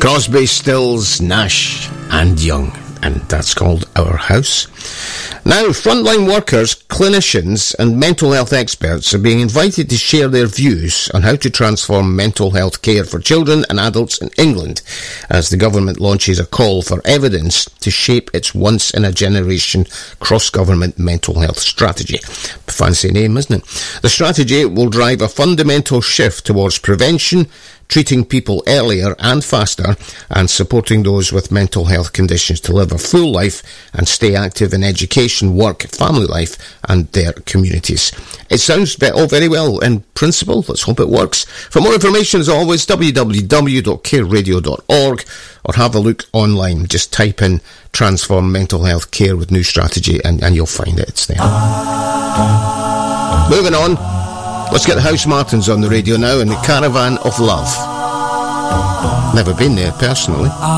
Crosby, Stills, Nash and Young, and that's called Our House. Now, frontline workers, clinicians and mental health experts are being invited to share their views on how to transform mental health care for children and adults in England as the government launches a call for evidence to shape its once-in-a-generation cross-government mental health strategy. Fancy name, isn't it? The strategy will drive a fundamental shift towards prevention, treating people earlier and faster, and supporting those with mental health conditions to live a full life and stay active in education, work, family life and their communities. It sounds all very well in principle. Let's hope it works. For more information, as always, www.careradio.org, or have a look online. Just type in Transform Mental Health Care with New Strategy and you'll find it. It's there. Moving on. Let's get the Housemartins on the radio now in the Caravan of Love. Never been there personally.